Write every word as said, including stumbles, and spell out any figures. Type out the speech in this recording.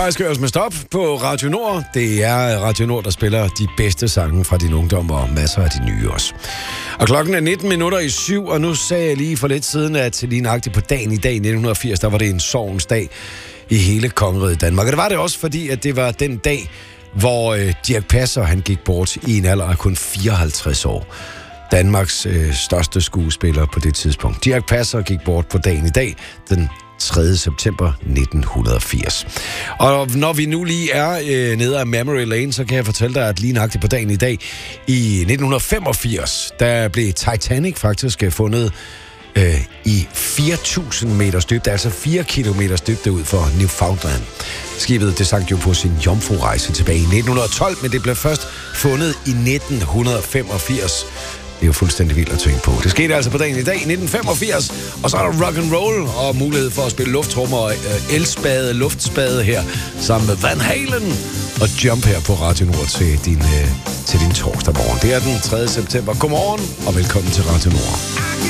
Spice Girls med Stop på Radio Nord. Det er Radio Nord, der spiller de bedste sange fra din ungdom og masser af de nye også. Og klokken er nitten minutter i syv, og nu sagde jeg lige for lidt siden, at lige nøjagtigt på dagen i dag, nitten firs, der var det en sorgens dag i hele kongeriget Danmark. Og det var det også, fordi at det var den dag, hvor øh, Dirch Passer, han gik bort i en alder af kun fireoghalvtreds år. Danmarks øh, største skuespiller på det tidspunkt. Dirch Passer gik bort på dagen i dag, den tredje september nitten firs. Og når vi nu lige er øh, nede af Memory Lane, så kan jeg fortælle dig, at lige nøjagtigt på dagen i dag, i nitten femogfirs, der blev Titanic faktisk fundet øh, i fire tusind meters dybde, altså fire kilometer dybde ud for Newfoundland. Skibet, det sank jo på sin jomfrurejse tilbage i nitten tolv, men det blev først fundet i nitten femogfirs. Det er jo fuldstændig vildt at tænke på. Det skete altså på dagen i dag, nitten femogfirs, og så er der rock and roll og mulighed for at spille lufttrummer og øh, elspade, luftspade her, sammen med Van Halen og Jump her på Radio Nord til din, øh, til din torsdag morgen. Det er den tredje september. Godmorgen og velkommen til Radio Nord.